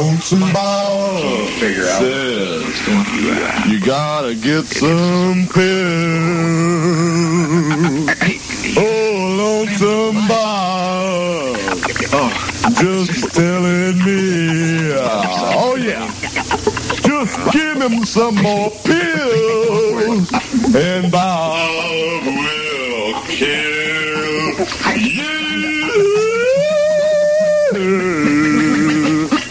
lonesome boy says you gotta get some pills. Oh, lonesome boy, just telling me, oh yeah, just give him some more pills and bow.